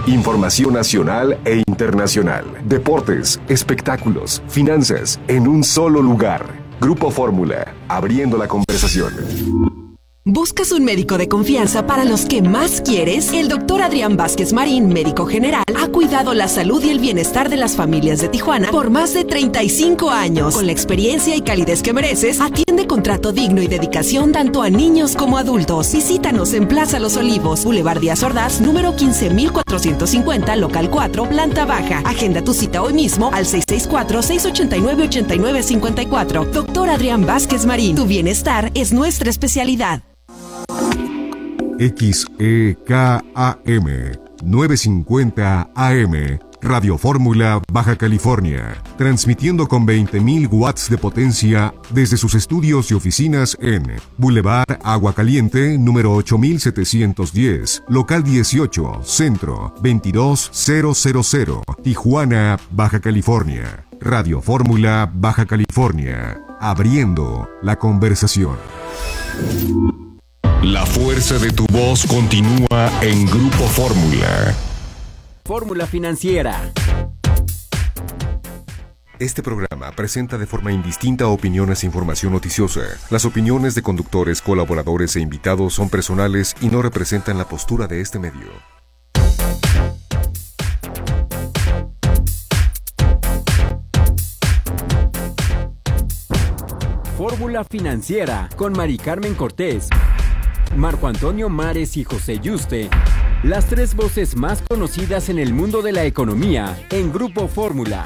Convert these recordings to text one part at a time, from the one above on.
Información nacional e internacional, deportes, espectáculos, finanzas, en un solo lugar. Grupo Fórmula, abriendo la conversación. ¿Buscas un médico de confianza para los que más quieres? El doctor Adrián Vázquez Marín, médico general, ha cuidado la salud y el bienestar de las familias de Tijuana por más de 35 años. Con la experiencia y calidez que mereces, atiende con trato digno y dedicación tanto a niños como adultos. Visítanos en Plaza Los Olivos, Boulevard Díaz Ordaz, número 15450, local 4, planta baja. Agenda tu cita hoy mismo al 664-689-8954. Doctor Adrián Vázquez Marín, tu bienestar es nuestra especialidad. XEKAM 950 AM, Radio Fórmula, Baja California, transmitiendo con 20.000 watts de potencia desde sus estudios y oficinas en Boulevard Agua Caliente, número 8710, local 18, centro 22000, Tijuana, Baja California. Radio Fórmula, Baja California, abriendo la conversación. La fuerza de tu voz continúa en Grupo Fórmula. Fórmula Financiera. Este programa presenta de forma indistinta opiniones e información noticiosa. Las opiniones de conductores, colaboradores e invitados son personales y no representan la postura de este medio. Fórmula Financiera con Mari Carmen Cortés, Marco Antonio Mares y José Yuste, las tres voces más conocidas en el mundo de la economía en Grupo Fórmula.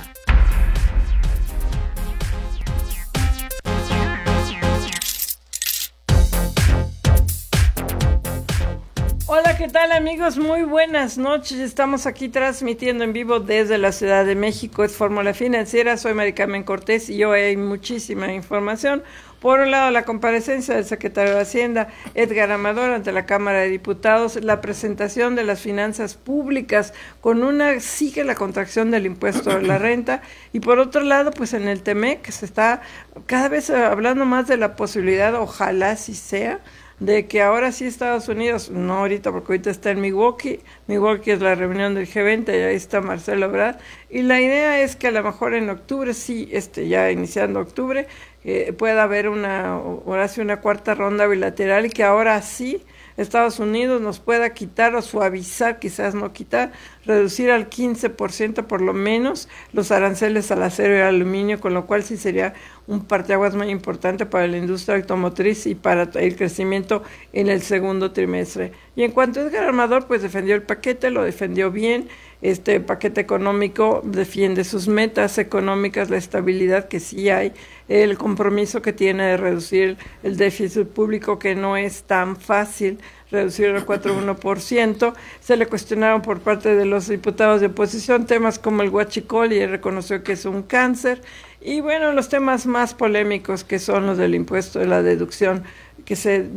Hola, ¿qué tal amigos? Muy buenas noches. Estamos aquí transmitiendo en vivo desde la Ciudad de México. Es Fórmula Financiera. Soy Mari Carmen Cortés y hoy hay muchísima información. Por un lado, la comparecencia del secretario de Hacienda, Edgar Amador, ante la Cámara de Diputados, la presentación de las finanzas públicas, sigue la contracción del impuesto a la renta, y por otro lado, pues en el TEMEC se está cada vez hablando más de la posibilidad, ojalá así sea, de que ahora sí Estados Unidos, no ahorita porque ahorita está en Milwaukee es la reunión del G20 y ahí está Marcelo Ebrard, y la idea es que a lo mejor en octubre, sí, ya iniciando octubre, pueda haber una cuarta ronda bilateral y que ahora sí Estados Unidos nos pueda quitar o suavizar, quizás no quitar, reducir al 15% por lo menos los aranceles al acero y al aluminio, con lo cual sí sería un parteaguas muy importante para la industria automotriz y para el crecimiento en el segundo trimestre. Y en cuanto a Edgar Armador, pues defendió el paquete, lo defendió bien. Este paquete económico defiende sus metas económicas, la estabilidad que sí hay, el compromiso que tiene de reducir el déficit público, que no es tan fácil reducirlo al 4.1%. Se le cuestionaron por parte de los diputados de oposición temas como el huachicol, y él reconoció que es un cáncer. Y bueno, los temas más polémicos, que son los del impuesto de la deducción, que se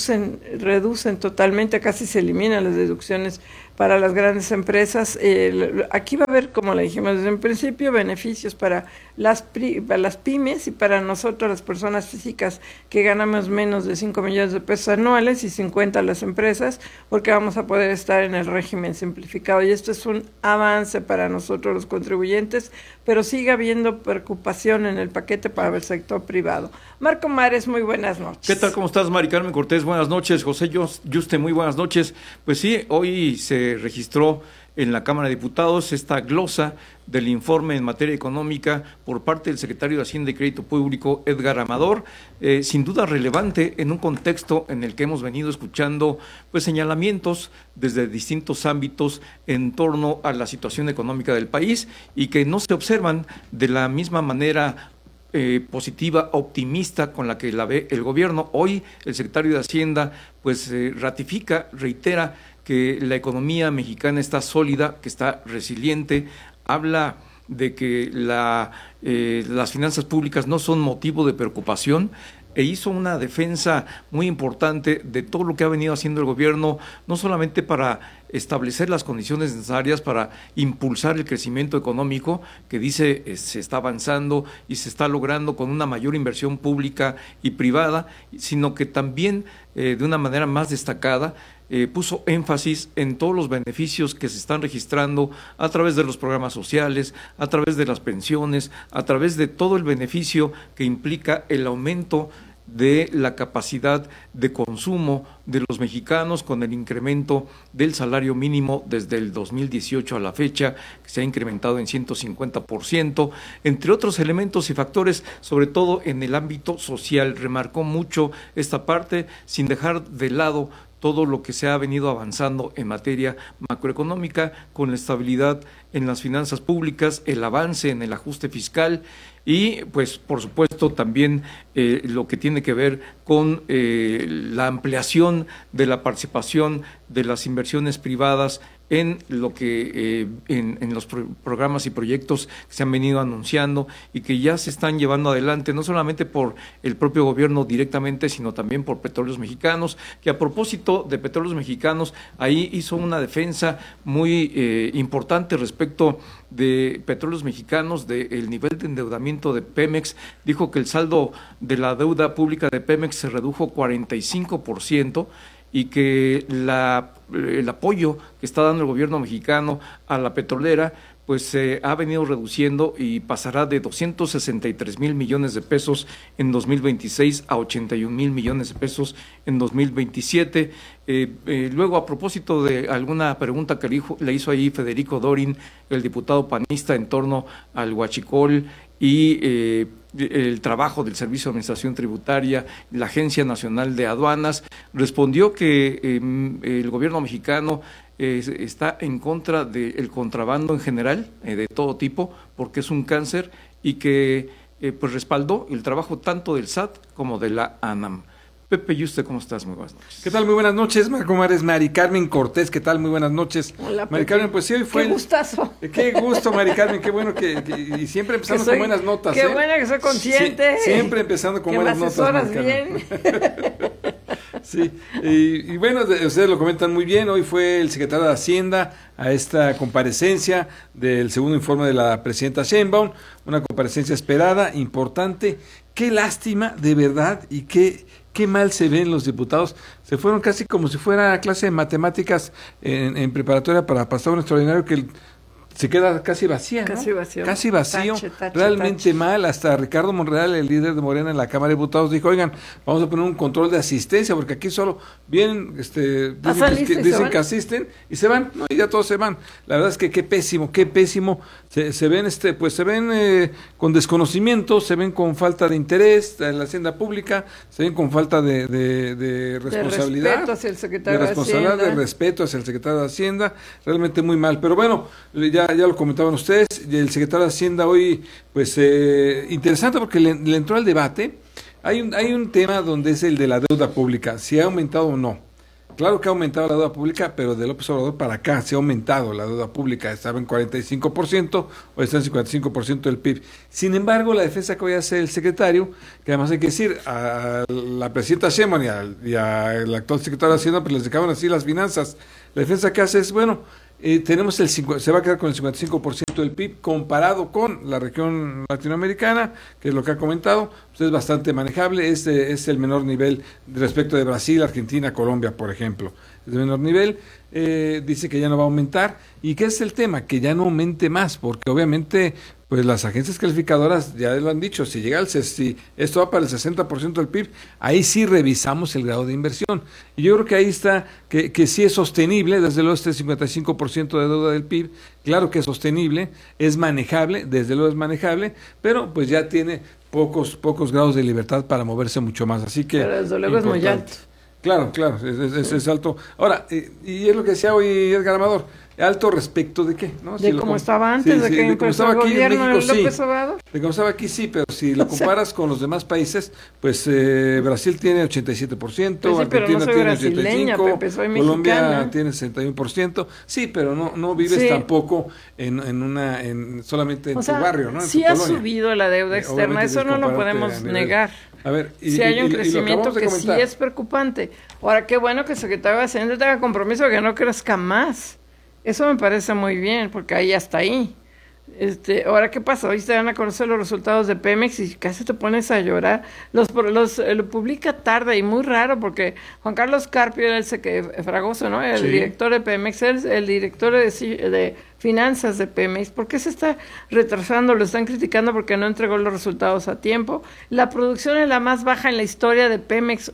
reducen totalmente, casi se eliminan las deducciones para las grandes empresas. Aquí va a haber, como le dijimos desde un principio, beneficios para las pymes y para nosotros, las personas físicas que ganamos menos de 5 millones de pesos anuales, y 50 las empresas, porque vamos a poder estar en el régimen simplificado. Y esto es un avance para nosotros los contribuyentes, pero sigue habiendo preocupación en el paquete para el sector privado. Marco Mares, muy buenas noches. ¿Qué tal? ¿Cómo estás, Mari Carmen Cortés? Buenas noches. José Yuste, muy buenas noches. Pues sí, hoy se registró en la Cámara de Diputados esta glosa del informe en materia económica por parte del secretario de Hacienda y Crédito Público, Edgar Amador, sin duda relevante en un contexto en el que hemos venido escuchando pues señalamientos desde distintos ámbitos en torno a la situación económica del país, y que no se observan de la misma manera positiva, optimista con la que la ve el gobierno. Hoy el secretario de Hacienda pues ratifica, reitera que la economía mexicana está sólida, que está resiliente, habla de que las finanzas públicas no son motivo de preocupación, e hizo una defensa muy importante de todo lo que ha venido haciendo el gobierno, no solamente para establecer las condiciones necesarias para impulsar el crecimiento económico, que dice se está avanzando y se está logrando con una mayor inversión pública y privada, sino que también de una manera más destacada, puso énfasis en todos los beneficios que se están registrando a través de los programas sociales, a través de las pensiones, a través de todo el beneficio que implica el aumento de la capacidad de consumo de los mexicanos con el incremento del salario mínimo desde el 2018 a la fecha, que se ha incrementado en 150%, entre otros elementos y factores, sobre todo en el ámbito social. Remarcó mucho esta parte, sin dejar de lado todo lo que se ha venido avanzando en materia macroeconómica, con la estabilidad en las finanzas públicas, el avance en el ajuste fiscal y, pues, por supuesto, también lo que tiene que ver con la ampliación de la participación de las inversiones privadas en lo que en los programas y proyectos que se han venido anunciando y que ya se están llevando adelante, no solamente por el propio gobierno directamente, sino también por Petróleos Mexicanos, que a propósito de Petróleos Mexicanos, ahí hizo una defensa muy importante respecto de Petróleos Mexicanos, del nivel de endeudamiento de Pemex. Dijo que el saldo de la deuda pública de Pemex se redujo 45%, y que el apoyo que está dando el gobierno mexicano a la petrolera pues se ha venido reduciendo y pasará de 263,000 millones de pesos en 2026 a 81,000 millones de pesos en 2027. Luego, a propósito de alguna pregunta que le hizo ahí Federico Dorin, el diputado panista, en torno al huachicol y el trabajo del Servicio de Administración Tributaria, la Agencia Nacional de Aduanas, respondió que el gobierno mexicano está en contra del contrabando en general, de todo tipo, porque es un cáncer, y que pues respaldó el trabajo tanto del SAT como de la ANAM. Pepe Yuste, ¿cómo estás? Muy buenas noches. ¿Qué tal? Muy buenas noches, Marco Mares. Mari Carmen Cortés, ¿qué tal? Muy buenas noches. Hola, Mari Carmen, pues sí, hoy fue... ¡Qué gustazo! Qué gusto, Mari Carmen, qué bueno y siempre empezando con buenas notas. ¡Qué buena que soy consciente! Sí, siempre empezando con buenas notas, Mari Carmen. Sí, y bueno, ustedes lo comentan muy bien. Hoy fue el secretario de Hacienda a esta comparecencia del segundo informe de la presidenta Sheinbaum, una comparecencia esperada, importante. Qué lástima, de verdad, y qué mal se ven los diputados. Se fueron casi como si fuera clase de matemáticas en preparatoria para pasar un extraordinario que se queda casi vacía, ¿no? Casi vacío, tache, realmente mal. Hasta Ricardo Monreal, el líder de Morena en la Cámara de Diputados, dijo, oigan, vamos a poner un control de asistencia, porque aquí solo vienen, dicen que asisten y se van, ¿no? Y ya todos se van. La verdad es que qué pésimo, se ven se ven con desconocimiento, se ven con falta de interés en la hacienda pública, se ven con falta de responsabilidad, de respeto hacia el secretario de Hacienda, de respeto hacia el secretario de Hacienda, realmente muy mal. Pero bueno, ya lo comentaban ustedes, y el secretario de Hacienda hoy, pues interesante porque le entró al debate. Hay un tema donde es el de la deuda pública, si ha aumentado o no. Claro que ha aumentado la deuda pública, pero de López Obrador para acá se ha aumentado la deuda pública, estaba en 45%, o está en 55% del PIB. Sin embargo, la defensa que voy a hacer el secretario, que además hay que decir, a la presidenta Sheinbaum y al actual secretario de Hacienda, pues les dejaban así las finanzas. La defensa que hace es, bueno, tenemos se va a quedar con el 55% del PIB comparado con la región latinoamericana, que es lo que ha comentado, pues es bastante manejable, es el menor nivel respecto de Brasil, Argentina, Colombia, por ejemplo, es de menor nivel. Dice que ya no va a aumentar. ¿Y qué es el tema? Que ya no aumente más, porque obviamente pues las agencias calificadoras ya lo han dicho, si esto va para el 60% del PIB, ahí sí revisamos el grado de inversión. Y yo creo que ahí está, que sí es sostenible, desde luego este 55% de deuda del PIB, claro que es sostenible, es manejable, desde luego es manejable, pero pues ya tiene pocos grados de libertad para moverse mucho más. Así que pero desde luego importante. Es muy alto. Claro, es alto. Ahora, y es lo que decía hoy Edgar Amador, alto respecto de qué, ¿no? De cómo estaba antes, de que empezó el gobierno de López Obrador. De cómo estaba aquí, sí, pero si lo comparas con los demás países, pues Brasil tiene 87%, pues sí, Argentina tiene 85%, Pepe, Colombia tiene 61%, sí, pero no vives tampoco solamente en tu barrio, ¿no? Sí ha subido la deuda externa, eso no lo podemos negar. A ver, si hay un crecimiento que sí es preocupante. Ahora, qué bueno que el secretario de Hacienda tenga compromiso de que no crezca más. Eso me parece muy bien, porque ahí hasta ahí. Ahora, ¿qué pasa? Hoy se van a conocer los resultados de Pemex y casi te pones a llorar. Lo publica tarde y muy raro, porque Juan Carlos Carpio era Fragoso, ¿no? El director de Pemex, el director de finanzas de Pemex. ¿Por qué se está retrasando? Lo están criticando porque no entregó los resultados a tiempo. La producción es la más baja en la historia de Pemex,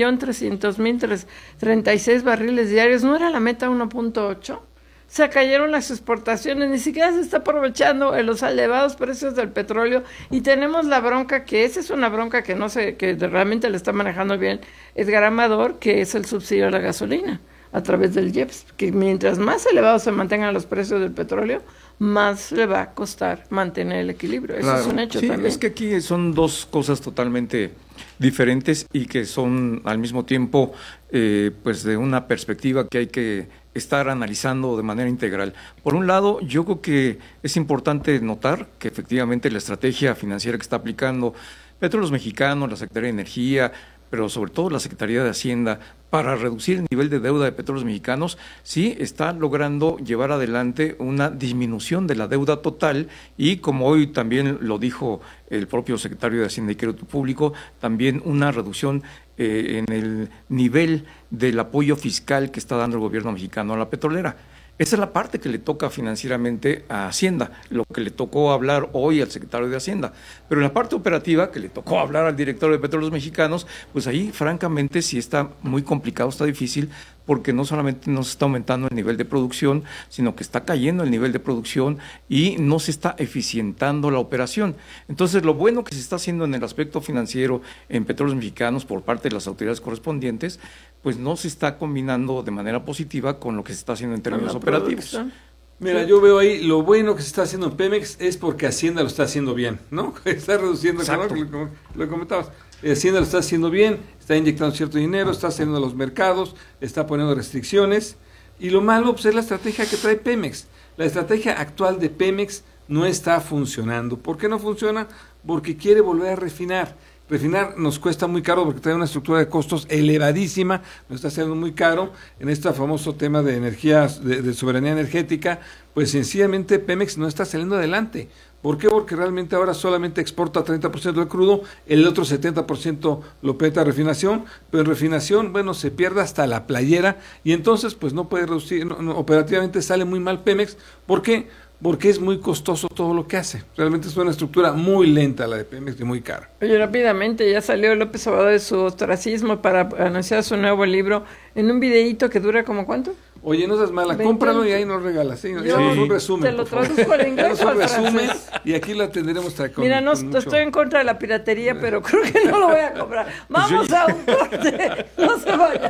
1.300.036 barriles diarios. ¿No era la meta 1.8? Se cayeron las exportaciones, ni siquiera se está aprovechando en los elevados precios del petróleo, y tenemos la bronca, que esa es una bronca que no sé, que realmente le está manejando bien Edgar Amador, que es el subsidio a la gasolina a través del IEPS, que mientras más elevados se mantengan los precios del petróleo, más le va a costar mantener el equilibrio. Eso es un hecho también. Es que aquí son dos cosas totalmente diferentes y que son al mismo tiempo pues de una perspectiva que hay que estar analizando de manera integral. Por un lado, yo creo que es importante notar que efectivamente la estrategia financiera que está aplicando Petróleos Mexicanos, la Secretaría de Energía, pero sobre todo la Secretaría de Hacienda, para reducir el nivel de deuda de Petróleos Mexicanos, sí está logrando llevar adelante una disminución de la deuda total, y como hoy también lo dijo el propio secretario de Hacienda y Crédito Público, también una reducción en el nivel del apoyo fiscal que está dando el gobierno mexicano a la petrolera. Esa es la parte que le toca financieramente a Hacienda, lo que le tocó hablar hoy al secretario de Hacienda. Pero en la parte operativa, que le tocó hablar al director de Petróleos Mexicanos, pues ahí francamente sí está muy complicado, está difícil, porque no solamente no se está aumentando el nivel de producción, sino que está cayendo el nivel de producción y no se está eficientando la operación. Entonces, lo bueno que se está haciendo en el aspecto financiero en Petróleos Mexicanos por parte de las autoridades correspondientes, pues no se está combinando de manera positiva con lo que se está haciendo en términos operativos. Mira, yo veo ahí lo bueno que se está haciendo en Pemex es porque Hacienda lo está haciendo bien, ¿no? Está reduciendo, como lo comentabas. Hacienda lo está haciendo bien, está inyectando cierto dinero, está haciendo los mercados, está poniendo restricciones, y lo malo pues, es la estrategia que trae Pemex. La estrategia actual de Pemex no está funcionando. ¿Por qué no funciona? Porque quiere volver a refinar. Refinar nos cuesta muy caro porque trae una estructura de costos elevadísima, nos está haciendo muy caro. En este famoso tema de energía, de soberanía energética, pues sencillamente Pemex no está saliendo adelante. ¿Por qué? Porque realmente ahora solamente exporta 30% del crudo, el otro 70% lo peta a refinación, pero en refinación, bueno, se pierde hasta la playera, y entonces pues no puede reducir, operativamente sale muy mal Pemex. ¿Por qué? Porque es muy costoso todo lo que hace. Realmente es una estructura muy lenta la de Pemex y muy cara. Oye, rápidamente, ya salió López Obrador de su ostracismo para anunciar su nuevo libro en un videíto que dura ¿como cuánto? Oye, no seas mala, cómpralo y ahí nos regalas. ¿Sí? Un resumen. Te lo traduzco al inglés o al resumen y aquí lo tendremos. Mira, no estoy en contra de la piratería, pero creo que no lo voy a comprar. Vamos a un corte, no se vaya.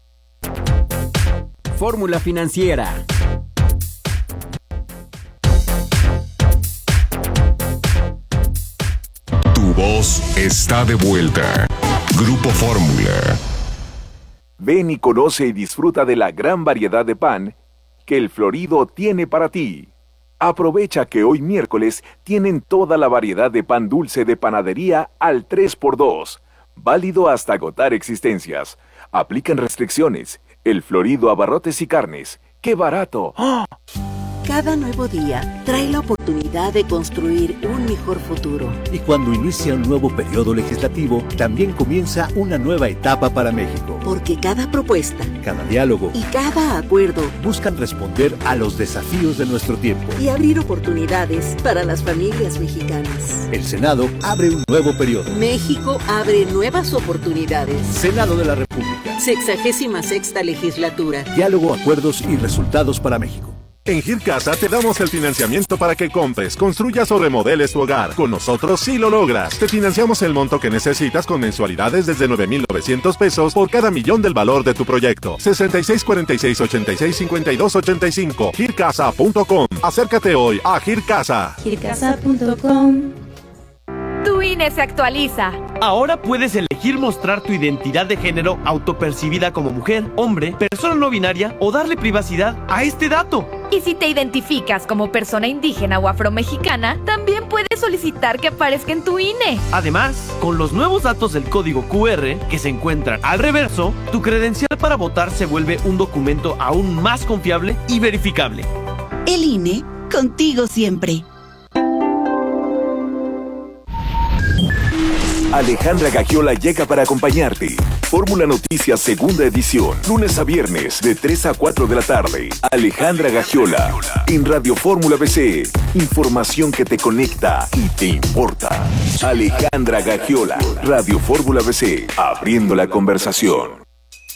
Fórmula Financiera. Tu voz está de vuelta. Grupo Fórmula. Ven y conoce y disfruta de la gran variedad de pan que El Florido tiene para ti. Aprovecha que hoy miércoles tienen toda la variedad de pan dulce de panadería al 3x2, válido hasta agotar existencias. Aplican restricciones. El Florido Abarrotes y Carnes. ¡Qué barato! ¡Oh! Cada nuevo día trae la oportunidad de construir un mejor futuro. Y cuando inicia un nuevo periodo legislativo, también comienza una nueva etapa para México. Porque cada propuesta, cada diálogo y cada acuerdo buscan responder a los desafíos de nuestro tiempo y abrir oportunidades para las familias mexicanas. El Senado abre un nuevo periodo. México abre nuevas oportunidades. Senado de la República. 66ª legislatura. Diálogo, acuerdos y resultados para México. En Gircasa te damos el financiamiento para que compres, construyas o remodeles tu hogar. Con nosotros sí lo logras. Te financiamos el monto que necesitas con mensualidades desde 9,900 pesos por cada millón del valor de tu proyecto. 6646865285. Gircasa.com. Acércate hoy a Gircasa. Gircasa.com. Tu INE se actualiza. Ahora puedes elegir mostrar tu identidad de género autopercibida como mujer, hombre, persona no binaria o darle privacidad a este dato. Y si te identificas como persona indígena o afromexicana, también puedes solicitar que aparezca en tu INE. Además, con los nuevos datos del código QR que se encuentran al reverso, tu credencial para votar se vuelve un documento aún más confiable y verificable. El INE, contigo siempre. Alejandra Gagiola llega para acompañarte. Fórmula Noticias segunda edición, lunes a viernes de 3 a 4 de la tarde. Alejandra Gagiola en Radio Fórmula BC. Información que te conecta y te importa. Alejandra Gagiola, Radio Fórmula BC, abriendo la conversación.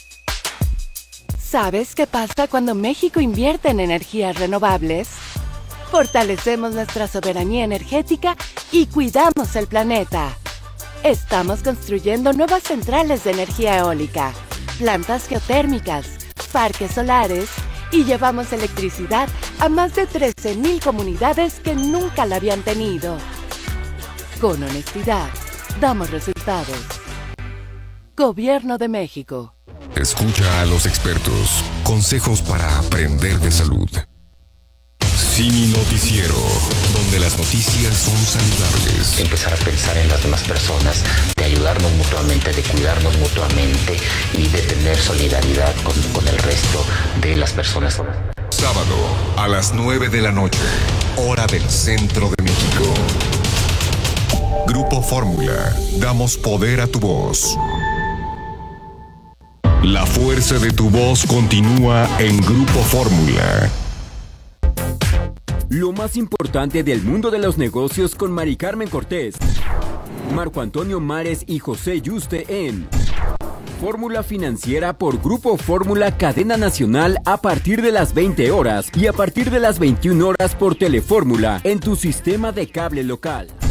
¿Sabes qué pasa cuando México invierte en energías renovables? Fortalecemos nuestra soberanía energética y cuidamos el planeta. Estamos construyendo nuevas centrales de energía eólica, plantas geotérmicas, parques solares y llevamos electricidad a más de 13,000 comunidades que nunca la habían tenido. Con honestidad, damos resultados. Gobierno de México. Escucha a los expertos. Consejos para aprender de salud. Cini Noticiero, donde las noticias son saludables. Empezar a pensar en las demás personas, de ayudarnos mutuamente, de cuidarnos mutuamente y de tener solidaridad con el resto de las personas. Sábado a las 9 de la noche, hora del centro de México. Grupo Fórmula, damos poder a tu voz. La fuerza de tu voz continúa en Grupo Fórmula. Lo más importante del mundo de los negocios con Mari Carmen Cortés, Marco Antonio Mares y José Yuste en Fórmula Financiera por Grupo Fórmula Cadena Nacional a partir de las 20 horas y a partir de las 21 horas por Telefórmula en tu sistema de cable local.